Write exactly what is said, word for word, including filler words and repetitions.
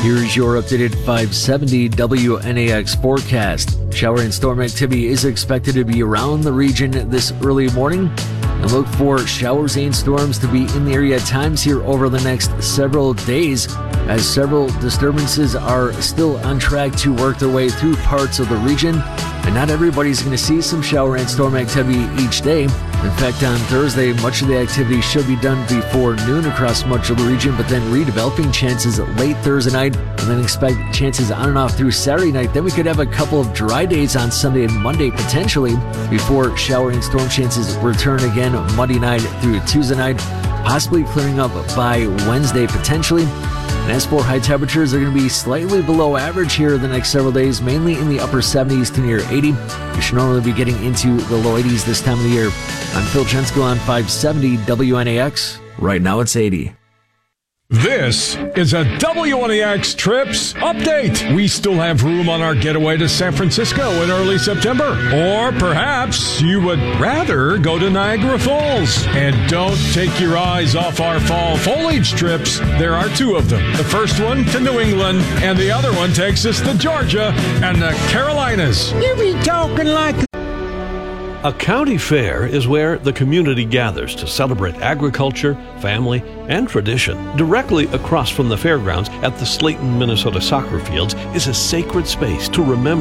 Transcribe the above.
Here's your updated five seventy W N A X forecast. Shower and storm activity is expected to be around the region this early morning. And look for showers and storms to be in the area at times here over the next several days, as several disturbances are still on track to work their way through parts of the region. And not everybody's going to see some shower and storm activity each day. In fact, on Thursday, much of the activity should be done before noon across much of the region, but then redeveloping chances late Thursday night, and then expect chances on and off through Saturday night. Then we could have a couple of dry days on Sunday and Monday potentially, before shower and storm chances return again Monday night through Tuesday night, possibly clearing up by Wednesday potentially. And as for high temperatures, they're going to be slightly below average here the next several days, mainly in the upper seventies to near eighty. We should normally be getting into the low eighties this time of the year. I'm Phil Chensko on five seventy W N A X. Right now it's eighty. This is a W N A X Trips update. We still have room on our getaway to San Francisco in early September. Or perhaps you would rather go to Niagara Falls. And don't take your eyes off our fall foliage trips. There are two of them. The first one to New England, and the other one takes us to Georgia and the Carolinas. You be talking like... A county fair is where the community gathers to celebrate agriculture, family, and tradition. Directly across from the fairgrounds at the Slayton, Minnesota soccer fields is a sacred space to remember